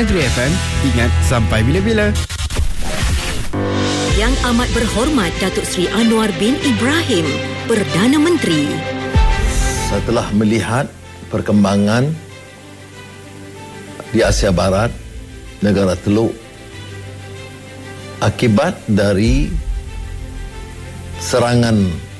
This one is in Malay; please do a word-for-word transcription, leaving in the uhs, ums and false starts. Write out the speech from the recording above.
sembilan tiga F M, ingat sampai bila-bila. Yang amat berhormat Datuk Seri Anwar bin Ibrahim, Perdana Menteri. Setelah melihat perkembangan di Asia Barat, negara Teluk, akibat dari serangan